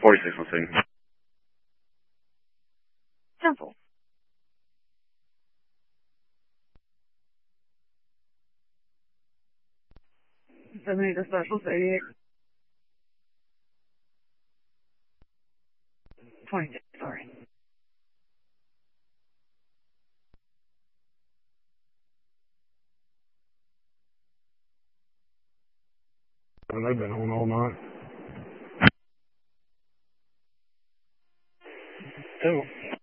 46 on scene. Simple. Doesn't need a special 88. 22, sorry. They've been on all night. 2.